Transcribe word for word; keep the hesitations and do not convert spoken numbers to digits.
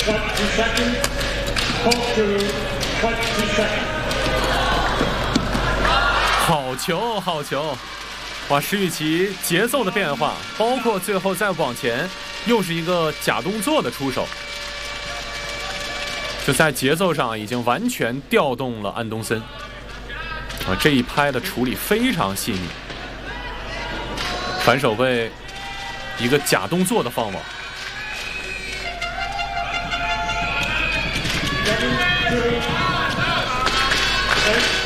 好球，好球！哇，石宇奇节奏的变化，包括最后再往前，又是一个假动作的出手，就在节奏上已经完全调动了安东森。啊，这一拍的处理非常细腻，反手位一个假动作的放网。 Seven, three,